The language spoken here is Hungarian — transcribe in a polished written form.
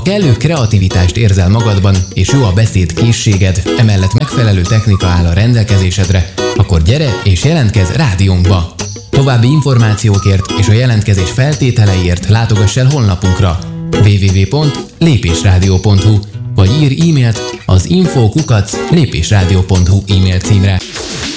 Ha kellő kreativitást érzel magadban, és jó a beszédkészséged, emellett megfelelő technika áll a rendelkezésedre, akkor gyere és jelentkezz rádiónkba! További információkért és a jelentkezés feltételeiért látogass el honlapunkra www.lépésradio.hu vagy írj e-mailt az info@lépésradio.hu e-mail címre.